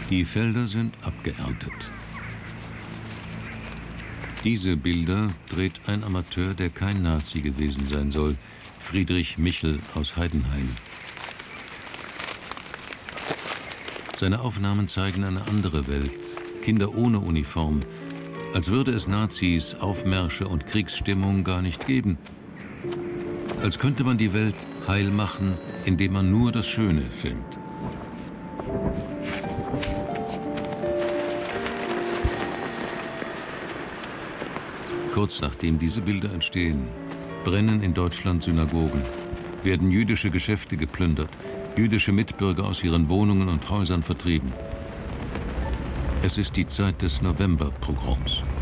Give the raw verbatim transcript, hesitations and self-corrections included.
Die Felder sind abgeerntet. Diese Bilder dreht ein Amateur, der kein Nazi gewesen sein soll, Friedrich Michel aus Heidenheim. Seine Aufnahmen zeigen eine andere Welt, Kinder ohne Uniform, als würde es Nazis, Aufmärsche und Kriegsstimmung gar nicht geben. Als könnte man die Welt heil machen, indem man nur das Schöne filmt. Kurz nachdem diese Bilder entstehen, brennen in Deutschland Synagogen, werden jüdische Geschäfte geplündert, jüdische Mitbürger aus ihren Wohnungen und Häusern vertrieben. Es ist die Zeit des Novemberpogroms.